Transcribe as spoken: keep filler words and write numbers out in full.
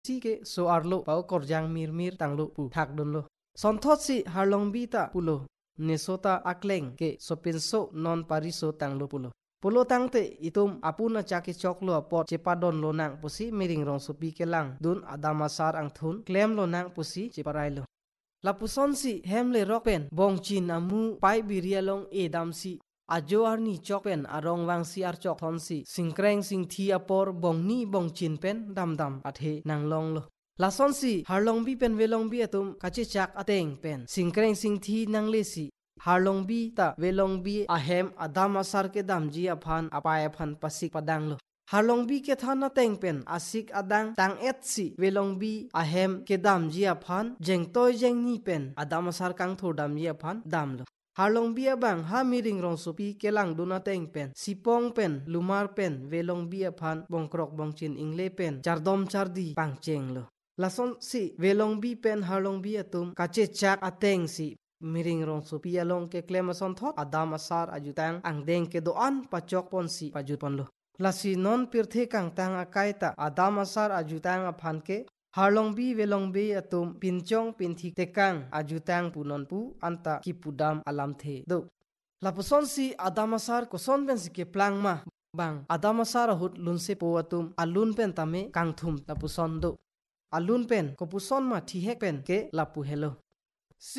si ke so arlo pau korjang mir mir tanglo pu thak don lo son thot si harlong bi ta pulo nesota akleng ke sopinso non pariso tanglo pulo pulo tangte itum apuna chaki choklo pot chepadon lo nang pusi miring rong sopi kelang dun adamasar ang thun klem lo nang pusi cheparai lo lapuson si hemle rockpen bong chin amu pai birialong edam si ajo arni chokpen arong wang si ar chok thon si singkreng sing thi apor bong ni bong chin pen dam dam athe nang long lo lason si harlong bi pen velong bi atum kachi chak ateng pen singkreng sing thi nang le si harlong bi ta velong bi ahem adam asar ke dam ji aphan apai aphan pasik padang lo harlong bi ke thana teng pen asik adang tang et si velong bi ahem ke dam ji aphan jeng toy jeng ni pen adam asar kang thor dam ji aphan dam lo harlong bi abang ha miring rong sopi kelang duna teng pen sipong pen lumar pen velong bi aphan bongkrok bongchin ingle pen chardom chardi pangcheng lo lason si velong bi pen harlong bi atum kache chak ateng si miring rong sopi along ke klemason thot adam asar ajutang angdeng ke doan pachok pon si pajupon lo lasi non pirthe kang tang akai ta adam asar ajutang aphan ke harlong bi velong bi atum pinchong pinthi tekang ajutang punon pu anta kipudam alam the do lapuson si adam asar koson ben sike plang ma bang adam asar hut lunse po atum alun pen tame kang thum lapuson do alun pen kopuson ma thi hek pen ke lapu helo